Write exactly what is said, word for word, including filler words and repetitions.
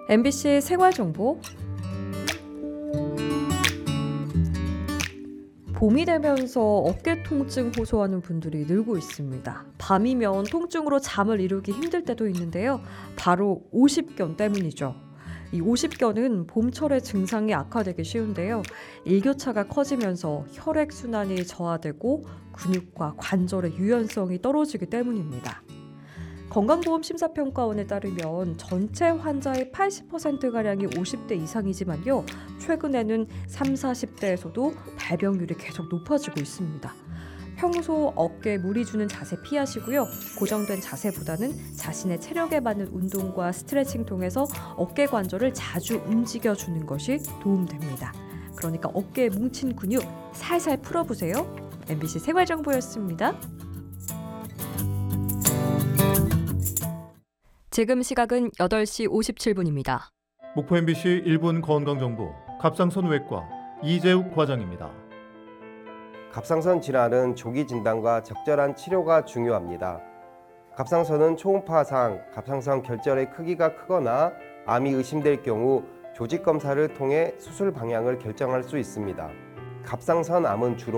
엠비씨 생활정보. 봄이 되면서 어깨 통증 호소하는 분들이 늘고 있습니다. 밤이면 통증으로 잠을 이루기 힘들 때도 있는데요. 바로 오십견 때문이죠. 이 오십견은 봄철에 증상이 악화되기 쉬운데요. 일교차가 커지면서 혈액순환이 저하되고 근육과 관절의 유연성이 떨어지기 때문입니다. 건강보험심사평가원에 따르면 전체 환자의 팔십 퍼센트가량이 오십대 이상이지만요. 최근에는 삼, 사십대에서도 발병률이 계속 높아지고 있습니다. 평소 어깨에 무리 주는 자세 피하시고요. 고정된 자세보다는 자신의 체력에 맞는 운동과 스트레칭 통해서 어깨 관절을 자주 움직여주는 것이 도움됩니다. 그러니까 어깨에 뭉친 근육 살살 풀어보세요. 엠비씨 생활정보였습니다. 지금 시각은 여덟 시 오십칠 분입니다. 목포 엠비씨 일 분 건강정보 갑상선 외과 이재욱 과장입니다. 갑상선 질환은 조기 진단과 적절한 치료가 중요합니다. 갑상선은 초음파상 갑상선 결절의 크기가 크거나 암이 의심될 경우 조직 검사를 통해 수술 방향을 결정할 수 있습니다. 갑상선 암은 주로